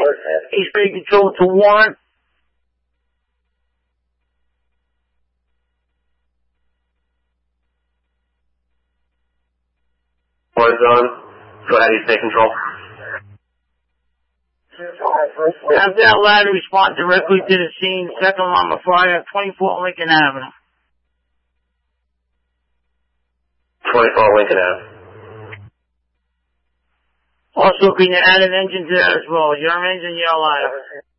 East Bay Control to Warren. Warren's on. Go ahead, East Bay Control. Have that ladder respond directly to the scene. Second alarm of fire, 24 Lincoln Avenue. 24 Lincoln Avenue. Also, can you add an engine to that as well? Your engine, your ladder.